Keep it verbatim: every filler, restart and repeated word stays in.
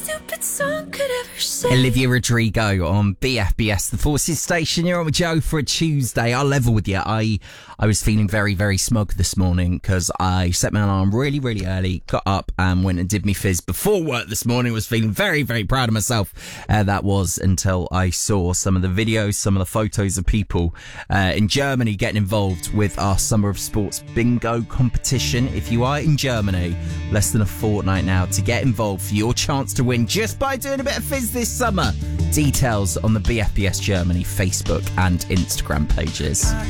stupid song could ever say. Olivia Rodrigo on B F B S, the Forces Station. You're on with Joe for a Tuesday. I'll level with you. I I was feeling very, very smug this morning because I set my alarm really, really early, got up and went and did me fizz before work this morning. Was feeling very, very proud of myself. Uh, that was until I saw some of the videos, some of the photos of people uh, in Germany getting involved with our Summer of Sports bingo competition. If you are in Germany, less than a fortnight now to get involved for your chance to win just by doing a bit of fizz this summer. Details on the B F B S Germany Facebook and Instagram pages.